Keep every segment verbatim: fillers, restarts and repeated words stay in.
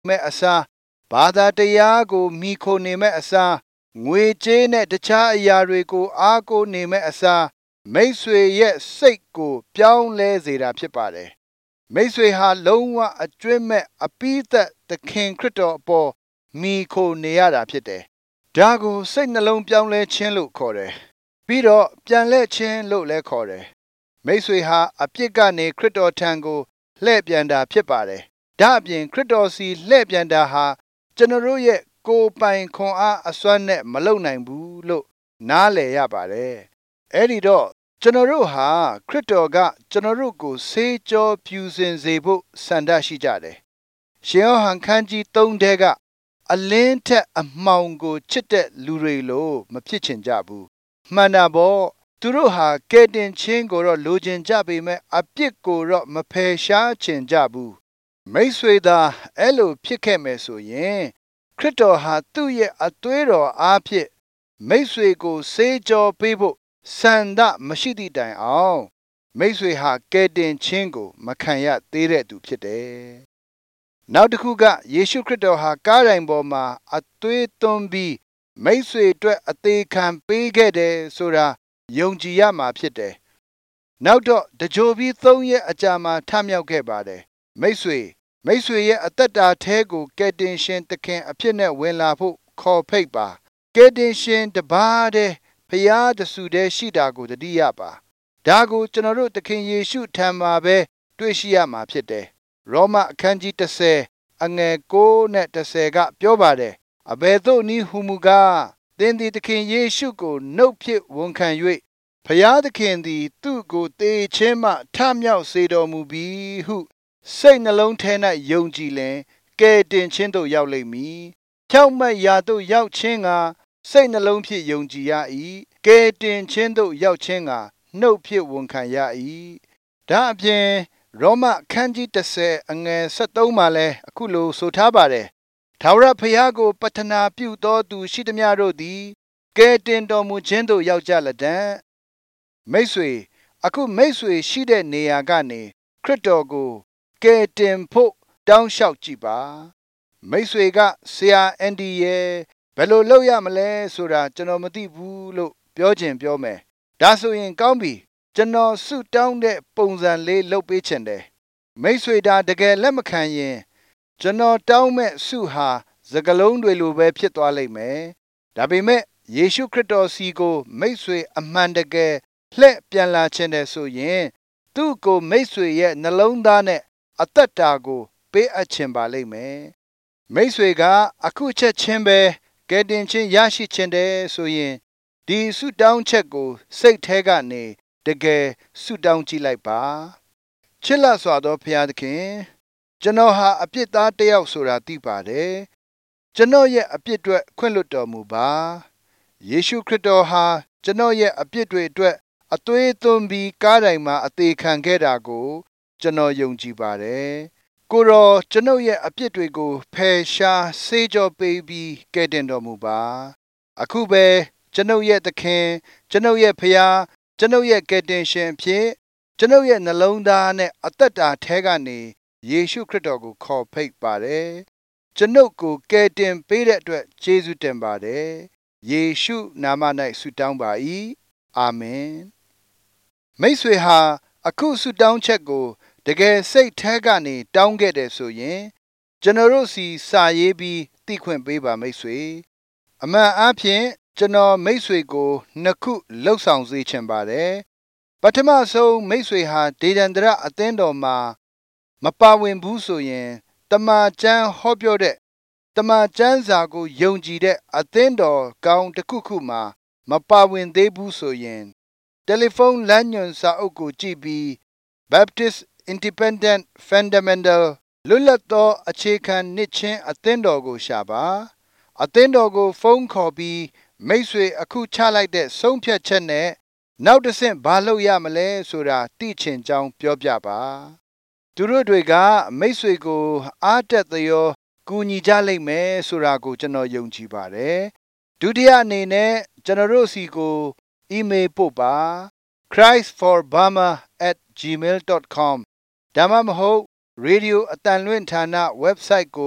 မဲ့အစားဘာသာတရားကိုမိခိုနေမဲ့အစားငွေကြေးနဲ့တခြားအရာတွေကိုအားကိုးနေမဲ့အစားမိတ်ဆွေရဲ့စိတ်ကိုပြောင်းလဲစေတာဖြစ်ပါတယ်မိတ်ဆွေဟာလုံးဝအကျွင့်မဲ့အပိသက်သခင်ခရစ်တော်အပေါ်မိခိုနေရတာဖြစ်တယ်ဒါကိုစိတ်နှလုံးပြောင်းလဲခြင်းလို့ခေါ်တယ်ပြီးတော့ပြန်လဲခြင်းလို့လည်းခေါ်တယ်မိတ်ဆွေဟာအပြစ်ကနေခရစ်တော်ထံကိုလှည့်ပြန်တာဖြစ်ပါတယ်ဒါအပြင်ခရစ်တော်စီလှည့်ပြန်တာဟာကျွန်တော်တို့ရဲ့ကိုယ်ပိုင်ခွန်အားအစွမ်းနဲ့မလုံနိုင်ဘူးလို့နားလည်ရပါတယ်အဲ့ဒီတော့ကျွန်တော်တို့ဟာခရစ်တော်ကကျွန်တော်တို့ကိုဆေးကြောပြူစင်စေဖို့ဆန္ဒရှိကြတယ်ရှင်ယောဟန်ခန်းကြီးသုံးထဲကအလင်းထက်အမှောင်ကိုချစ်တဲ့လူတွေလို့မဖြစ်ချင်ကြဘူးမှန်တာပေါ့သူတို့ဟာကဲတင်ချင်းကိုတော့လိုချင်ကြပေမဲ့အပြစ်ကိုတော့မဖယ်ရှားချင်ကြဘူးမိတ်ဆွေသာအဲ့လိုဖြစ်ခဲ့မယ်ဆိုရင်ခရစ်တော်ဟာသူ့ရဲ့အသွေးတော်အားဖြင့်မိတ်ဆွေကိုဆေးကြောပေးဖို့ဆန္ဒမရှိသည့်တိုင်အောင်မိတ်ဆွေဟာကဲတင်ချင်းကိုမခံရသေးတဲ့သူဖြစ်တယ်နောက်တစ်ခုကယေရှုခရစ်တော်ဟာကားတိုင်ပေါ်မှာအသွေးသွန်းပြီးမိတ်ဆွေအတွက်အသေးခံပေးခဲ့တယ်ဆိုတာယုံကြည်ရမှာဖြစ်တယ်နောက်တော့တကြိုပြီးသုံးရက်အကြာမှာထမြောက်ခဲ့ပါတယ်မိတ်ဆွေမိတ်ဆွေရဲ့အသက်တာแท้ကိုကယ်တင်ရှင်သခင်အဖြစ်နဲ့ဝင်လာဖို့ခေါ်ဖိတ်ပါကယ်တင်ရှင်တပါးတည်းဖျားတဆူတည်းရှိတာကိုတတိယပါဒါကိုကျွန်တော်တို့သခင်ယေရှုထံမှာပဲတွေ့ရှိရမှာဖြစ်တယ်ရောမအခန်းကြီးtenအငယ်nineနဲ့tenကပြောပါတယ်အဘယ်သို့နည်းဟူမူကားသင်သည်သခင်ယေရှုကိုနှုတ်ဖြင့်ဝန်ခံ၍ဖျားသခင်သည်သူ့ကိုသေခြင်းမှထမြောက်စေတော်မူပြီဟုစိတ်နှလုံးထဲ၌ယုံကြည်လင်ကယ်တင်ခြင်းသို့ရောက်လိမ့်မည်ဖြောင့်မတ်ရာသို့ရောက်ခြင်းကစိတ်နှလုံးဖြင့်ယုံကြည်ရ၏ကယ်တင်ခြင်းသို့ရောက်ခြင်းကနှုတ်ဖြင့်ဝန်ခံရ၏ဒါအပြင်ရောမအခန်းကြီးtenအငယ်thirteenမှာလည်းအခုလိုဆိုထားပါတယ်ထာဝရဘုရားကိုပတ္ထနာပြုသောသူရှိသမျှတို့သည်ကယ်တင်တော်မူခြင်းသို့ရောက်ကြလတံ့မိတ်ဆွေအခုမိတ်ဆွေရှိတဲ့နေရာကနေခရစ်တော်ကိုကယ်တင်ဖို့တောင်းလျှောက်ကြည့်ပါမိတ်ဆွေကဆရာအန်ဒီရဲ့ဘယ်လိုလုပ်ရမလဲဆိုတာကျွန်တော်မသိဘူးလို့ပြောချင်ပြောမယ်ဒါဆိုရင်ကောင်းပြီကျွန်တော်ဆုတောင်းတဲ့ပုံစံလေးလုပ်ပေးချင်တယ်မိတ်ဆွေဒါတကယ်လက်မခံရင်ကျွန်တော်တောင်းမဲ့ဆုဟာစကလုံးတွေလိုပဲဖြစ်သွားလိမ့်မယ်ဒါပေမဲ့ယေရှုခရစ်တော်စီကိုမိတ်ဆွေအမှန်တကယ်လှည့်ပြန်လာခြင်းတဲ့ဆိုရင်သူ့ကိုမိတ်ဆွေရဲ့နှလုံးသားနဲ့အသက်တာကိုပေးအပ်ခြင်းပါလိမ့်မယ်မိတ်ဆွေကအခုချက်ချင်းပဲကယ်တင်ခြင်းရရှိခြင်းတဲ့ဆိုရင်ဒီဆုတောင်းချက်ကိုစိတ်ထဲကနေတကယ်ဆုတောင်းကြည့်လိုက်ပါချစ်လစွာသောဘုရားသခင်ကျွန်တော်ဟာအပြစ်သားတစ်ယောက်ဆိုတာသိပါတယ်ကျွန်တော်ရဲ့အပြစ်အတွက်ခွင့်လွှတ်တော်မူပါယေရှုခရစ်တော်ဟာကျွန်တော်ရဲ့အပြစ်တွေအတွက်အသွေးသွန်းပြီးကားတိုင်မှာအသေးခံခဲ့တာကိုကျွန်တော်ယုံကြည်ပါတယ်ကိုရောကျွန်ုပ်ရဲ့အပြစ်တွေကိုဖယ်ရှားဆေးကြောပေးပြီးကယ်တင်တော်မူပါအခုပဲကျွန်ုပ်ရဲ့သခင်ကျွန်ုပ်ရဲ့ဖခင်ကျွန်ုပ်ရဲ့ကယ်တင်ရှင်ဖြစ်ကျွန်ုပ်ရဲ့နှလုံးသားနဲ့အသက်တာထဲကနေယေရှုခရစ်တော်ကိုခေါ်ဖိတ်ပါတယ်ကျွန်ုပ်ကိုကယ်တင်ပေးတဲ့အတွက်ကျေးဇူးတင်ပါတယ်ယေရှုနာမ၌ဆုတောင်းပါ၏အာမင်မိတ်ဆွေဟာအခုဆုတောင်းချက်ကိုတကယ်စိတ်ထဲကနေတောင်းခဲ့တယ်ဆိုရင်ကျွန်တော်တို့စီစာရေးပြီးသိခွင့်ပေးပါမိတ်ဆွေအမှန်အားဖြင့်ကျွန်တော်မိတ်ဆွေကိုနှစ်ခုလှုပ်ဆောင်စေချင်ပါတယ်ပထမဆုံးမိတ်ဆွေဟာဒေဒန္တရအသင်းတော်မှာမပါဝင်ဘူးဆိုရင်တမန်ကျမ်းဟောပြောတဲ့တမန်ကျမ်းစာကိုယုံကြည်တဲ့အသင်းတော်ကောင်းတစ်ခုခုမှာမပါဝင်သေးဘူးဆိုရင်တယ်လီဖုန်းလမ်းညွှန်စာအုပ်ကိုကြည့်ပြီး Baptist Independent Fundamental လွတ်လပ်သောအခြေခံနှစ်ချင်းအသင်းတော်ကိုရှာပါအသင်းတော်ကိုဖုန်းခေါ်ပြီးမိတ်ဆွေအခုချလိုက်တဲ့ဆုံးဖြတ်ချက်နဲ့နောက်တစ်ဆင့်ဘာလုပ်ရမလဲဆိုတာသိချင်ကြောင်းပြောပြပါသူတို့တွေကမိတ်ဆွေကိုအားတက်သရောကူညီကြလိမ့်မယ်ဆိုတာကိုကျွန်တော်ယုံကြည်ပါတယ်ဒုတိယအနေနဲ့ကျွန်တော်တို့စီကိုအီးမေးလ်ပို့ပါ christ for burma at gmail dot com ဒါမှမဟုတ်ရေဒီယိုအတန်လွင့်ဌာန website ကို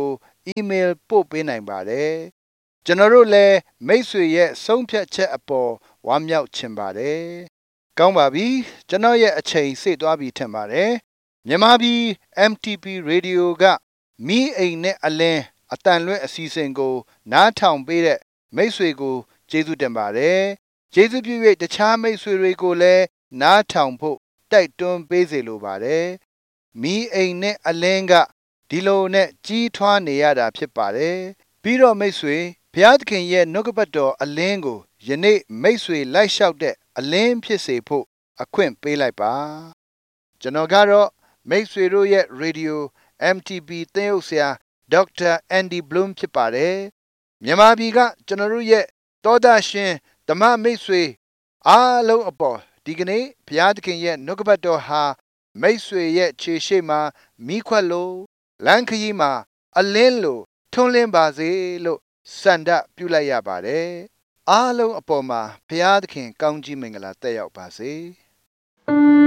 email ပို့ပေးနိုင်ပါတယ်ကျွန်တော်တို့လည်းမိတ်ဆွေရဲ့ဆုံးဖြတ်ချက်အပေါ်ဝမ်းမြောက်ချင်ပါတယ်ကောင်းပါပြီကျွန်တော်ရဲ့အချိန်စေ့သွားပြီထင်ပါတယ်မြန်မာပြည် M T P Radio ကမီးအိမ်နဲ့အလင်းအတန်လွဲ့အစီအစဉ်ကိုနားထောင်ပေးတဲ့မိတ်ဆွေကိုကျေးဇူးတင်ပါတယ်ကျေးဇူးပြု၍တခြားမိတ်ဆွေတွေကိုလည်းနားထောင်ဖို့တိုက်တွန်းပေးစေလိုပါတယ်မီးအိမ်နဲ့အလင်းကဒီလိုနဲ့ကြီးထွားနေရတာဖြစ်ပါတယ်ပြီးတော့မိတ်ဆွေဘုရားသခင်ရဲ့နှုတ်ကပတ်တော်အလင်းကိုယနေ့မိတ်ဆွေလိုက်လျှောက်တဲ့အလင်းဖြစ်စေဖို့အခွင့်ပေးလိုက်ပါကျွန်တော်ကတော့မိတ်ဆွေတို့ရဲ့ Radio M T P သင်းဥဆရာဒေါက်တာ Andy Bloom ဖြစ်ပါတယ်မြန်မာပြည်ကကျွန်တော်တို့ရဲ့သောတာရှင်ဓမ္မမိတ်ဆွေအားလုံးအပေါ်ဒီကနေ့ဘုရားသခင်ရဲ့နှုတ်ကပတ်တော်ဟာမိတ်ဆွေရဲ့ခြေရှိမှာမိခွက်လို့လမ်းခရီးမှာအလင်းလို့ထွန်းလင်းပါစေလို့စန္ဒပြုလိုက်ရပါတယ်အားလုံးအပေါ်မှာဘုရားသခင်ကောင်းကြီးမင်္ဂလာတက်ရောက်ပါစေ